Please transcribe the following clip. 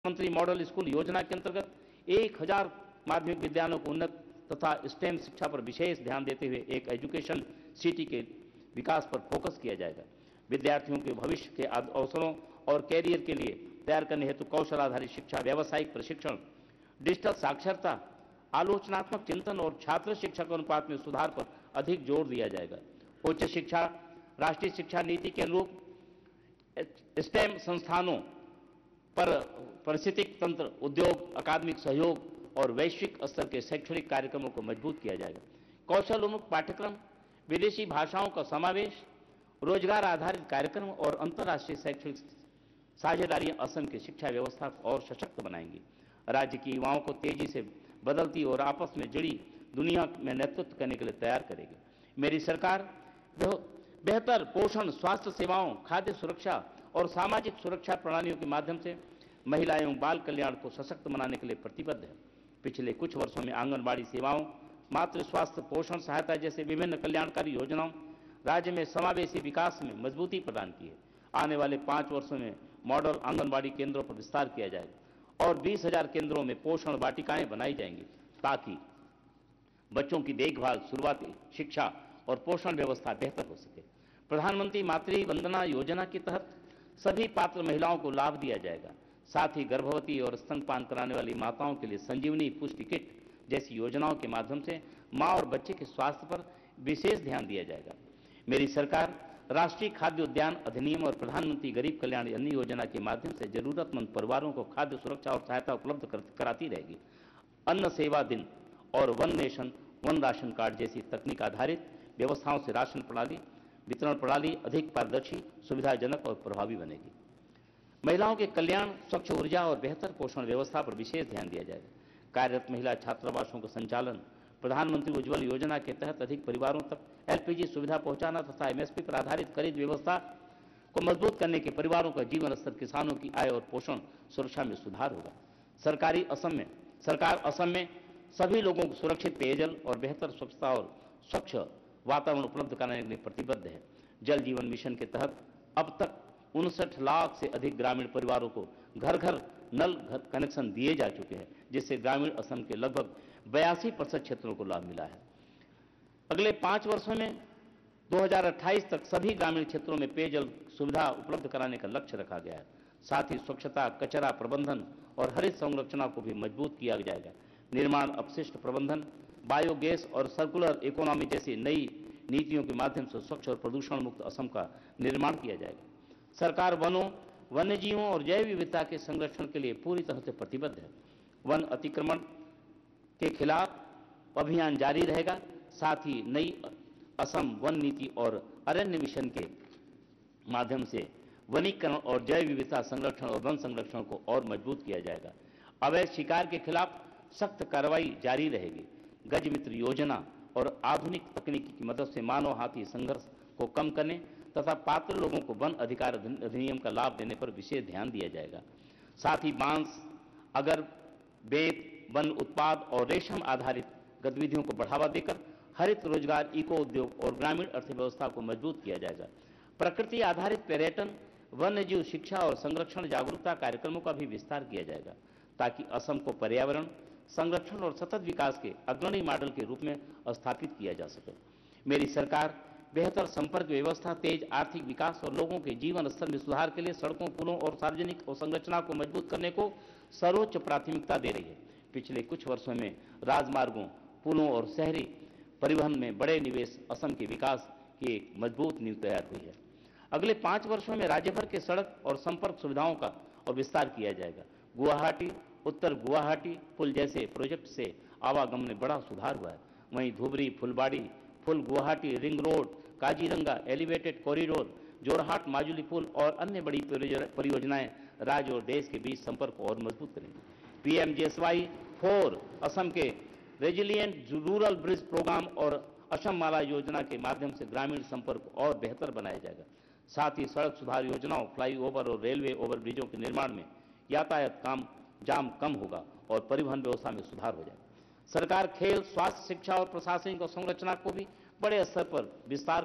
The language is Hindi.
प्रधानमंत्री मॉडल स्कूल योजना के अंतर्गत 1000 माध्यमिक विद्यालयों को उन्नत तथा स्टेम शिक्षा पर विशेष ध्यान देते हुए एक एजुकेशन सिटी के विकास पर फोकस किया जाएगा। विद्यार्थियों के भविष्य के अवसरों और कैरियर के लिए तैयार करने हेतु कौशल आधारित शिक्षा, व्यावसायिक प्रशिक्षण, डिजिटल साक्षरता, आलोचनात्मक चिंतन और छात्र शिक्षक अनुपात में सुधार पर अधिक जोर दिया जाएगा। उच्च शिक्षा राष्ट्रीय शिक्षा नीति के अनुरूप स्टेम संस्थानों पर पारिस्थितिक तंत्र, उद्योग, अकादमिक सहयोग और वैश्विक स्तर के शैक्षणिक कार्यक्रमों को मजबूत किया जाएगा। कौशल उन्मुख पाठ्यक्रम, विदेशी भाषाओं का समावेश, रोजगार आधारित कार्यक्रम और अंतर्राष्ट्रीय शैक्षणिक साझेदारियां असम की शिक्षा व्यवस्था को और सशक्त बनाएंगी। राज्य के युवाओं को तेजी से बदलती और आपस में जुड़ी दुनिया में नेतृत्व करने के लिए तैयार करेगी। मेरी सरकार बेहतर पोषण, स्वास्थ्य सेवाओं, खाद्य सुरक्षा और सामाजिक सुरक्षा प्रणालियों के माध्यम से महिला एवं बाल कल्याण को सशक्त बनाने के लिए प्रतिबद्ध है। पिछले कुछ वर्षों में आंगनबाड़ी सेवाओं, मातृ स्वास्थ्य, पोषण सहायता जैसे विभिन्न कल्याणकारी योजनाओं राज्य में समावेशी विकास में मजबूती प्रदान की है। आने वाले 5 वर्षों में मॉडल आंगनबाड़ी केंद्रों पर विस्तार किया जाएगा और 20,000 केंद्रों में पोषण वाटिकाएं बनाई जाएंगी ताकि बच्चों की देखभाल, शुरुआती शिक्षा और पोषण व्यवस्था बेहतर हो सके। प्रधानमंत्री मातृ वंदना योजना के तहत सभी पात्र महिलाओं को लाभ दिया जाएगा। साथ ही गर्भवती और स्तनपान कराने वाली माताओं के लिए संजीवनी पुष्टि किट जैसी योजनाओं के माध्यम से मां और बच्चे के स्वास्थ्य पर विशेष ध्यान दिया जाएगा। मेरी सरकार राष्ट्रीय खाद्य उद्यान अधिनियम और प्रधानमंत्री गरीब कल्याण अन्न योजना के माध्यम से जरूरतमंद परिवारों को खाद्य सुरक्षा और सहायता उपलब्ध कराती रहेगी। अन्न सेवा दिन और one nation one ration card जैसी तकनीक आधारित व्यवस्थाओं से राशन प्रणाली, वितरण प्रणाली अधिक पारदर्शी, सुविधाजनक और प्रभावी बनेगी। महिलाओं के कल्याण, स्वच्छ ऊर्जा और बेहतर पोषण व्यवस्था पर विशेष ध्यान दिया जाएगा। कार्यरत महिला छात्रावासों का संचालन, प्रधानमंत्री उज्ज्वल योजना के तहत अधिक परिवारों तक एलपीजी सुविधा पहुंचाना तथा एमएसपी पर आधारित खरीद व्यवस्था को मजबूत करने के परिवारों का जीवन स्तर, किसानों की आय और पोषण सुरक्षा में सुधार होगा। सरकार असम में सभी लोगों को सुरक्षित पेयजल और बेहतर स्वच्छता और स्वच्छ वातावरण उपलब्ध कराने के लिए प्रतिबद्ध है। जल जीवन मिशन के तहत अब तक 59 लाख से अधिक ग्रामीण परिवारों को घर घर नल कनेक्शन दिए जा चुके हैं, जिससे ग्रामीण असम के लगभग 82% क्षेत्रों को लाभ मिला है। अगले 5 वर्षों में 2028 तक सभी ग्रामीण क्षेत्रों में पेयजल सुविधा उपलब्ध कराने का लक्ष्य रखा गया है। साथ ही स्वच्छता, कचरा प्रबंधन और हरित संरचना को भी मजबूत किया जाएगा। निर्माण अपशिष्ट प्रबंधन, बायोगैस और सर्कुलर इकोनॉमी जैसी नई नीतियों के माध्यम से स्वच्छ और प्रदूषण मुक्त असम का निर्माण किया जाएगा। सरकार वनों, वन्यजीवों और जैव विविधता के संरक्षण के लिए पूरी तरह से प्रतिबद्ध है। वन अतिक्रमण के खिलाफ अभियान जारी रहेगा। साथ ही नई असम वन नीति और अरण्य मिशन के माध्यम से वनीकरण और जैव विविधता संरक्षण और वन संरक्षण को और मजबूत किया जाएगा। अवैध शिकार के खिलाफ सख्त कार्रवाई जारी रहेगी। गज मित्र योजना और आधुनिक तकनीकी की मदद से मानव हाथी संघर्ष को कम करने तथा पात्र लोगों को वन अधिकार अधिनियम का लाभ देने पर विशेष ध्यान दिया जाएगा। साथ ही बांस, अगर, बेत, वन उत्पाद और रेशम आधारित गतिविधियों को बढ़ावा देकर हरित रोजगार, इको उद्योग और ग्रामीण अर्थव्यवस्था को मजबूत किया जाएगा। प्रकृति आधारित पर्यटन, वन्यजीव शिक्षा और संरक्षण जागरूकता कार्यक्रमों का भी विस्तार किया जाएगा ताकि असम को पर्यावरण संरक्षण और सतत विकास के अग्रणी मॉडल के रूप में स्थापित किया जा सके। मेरी सरकार बेहतर संपर्क व्यवस्था, तेज आर्थिक विकास और लोगों के जीवन स्तर में सुधार के लिए सड़कों, पुलों और सार्वजनिक संरचना को मजबूत करने को सर्वोच्च प्राथमिकता दे रही है। पिछले कुछ वर्षों में राजमार्गों, पुलों और शहरी परिवहन में बड़े निवेश असम के विकास की एक मजबूत नींव तैयार हुई है। अगले 5 वर्षों में राज्य भर के सड़क और संपर्क सुविधाओं का और विस्तार किया जाएगा। गुवाहाटी, उत्तर गुवाहाटी पुल जैसे प्रोजेक्ट से आवागमन में बड़ा सुधार हुआ है। वहीं धुबरी, फुलबाड़ी, full Guwahati ring road, Kaziranga elevated corridor, Jorhat Majuli पुल और अन्य बड़ी परियोजनाएं राज्य और देश के बीच संपर्क को और मजबूत करेंगी। पीएमजीएसवाई 4 असम के रेजिलिएंट रूरल ब्रिज प्रोग्राम और असम माला योजना के माध्यम से ग्रामीण संपर्क और बेहतर बनाया जाएगा। साथ ही सड़क सुधार योजनाओं, फ्लाईओवर और रेलवे ओवरब्रिजों के निर्माण में यातायात जाम कम होगा और परिवहन व्यवस्था में सुधार हो जाएगा। सरकार खेल, स्वास्थ्य, शिक्षा और प्रशासनिक और संरचना को भी बड़े स्तर पर विस्तार